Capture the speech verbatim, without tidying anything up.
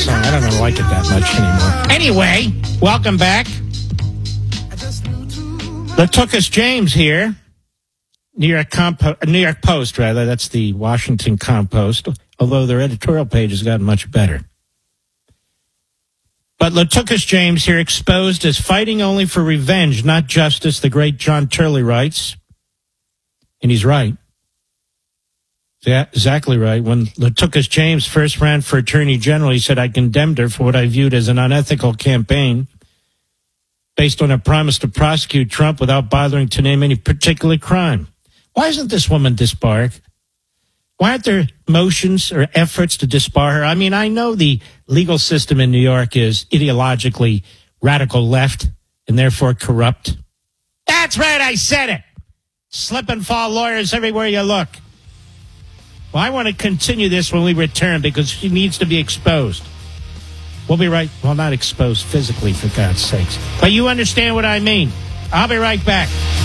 song. I don't like it that much anymore. Anyway, welcome back. Latucus James here. New York Compo- New York Post, rather. That's the Washington Compost, although their editorial page has gotten much better. But Latucus James here exposed as fighting only for revenge, not justice, the great John Turley writes. And he's right. Yeah, exactly right. When Latucus James first ran for Attorney General, he said, I condemned her for what I viewed as an unethical campaign based on a promise to prosecute Trump without bothering to name any particular crime. Why isn't this woman disbarred? Why aren't there motions or efforts to disbar her? I mean, I know the legal system in New York is ideologically radical left and therefore corrupt. That's right, I said it. Slip and fall lawyers everywhere you look. Well, I want to continue this when we return because she needs to be exposed. We'll be right, well, not exposed physically, for God's sakes. But you understand what I mean. I'll be right back.